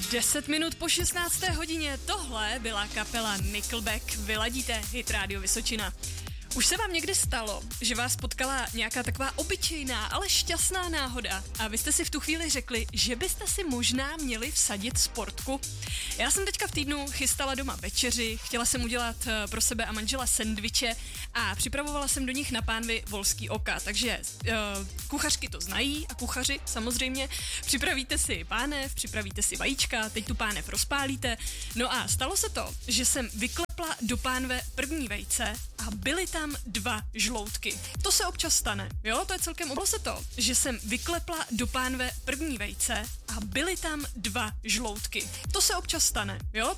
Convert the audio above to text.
10 minut po 16. hodině, tohle byla kapela Nickelback, vyladíte Hit Radio Vysočina. Už se vám někdy stalo, že vás potkala nějaká taková obyčejná, ale šťastná náhoda a vy jste si v tu chvíli řekli, že byste si možná měli vsadit sportku? Já jsem teďka v týdnu chystala doma večeři, chtěla jsem udělat pro sebe a manžela sendviče a připravovala jsem do nich na pánvi volský oka, takže kuchařky to znají a kuchaři samozřejmě. Připravíte si pánev, připravíte si vajíčka, teď tu pánev rozpálíte. No a stalo se to, že jsem vyklepla do pánve první vejce a byly tam 2 žloutky. To se občas stane, jo, to je celkem Bylo se to, že jsem vyklepla do pánve první vejce a byly tam 2 žloutky. To se občas stane, jo.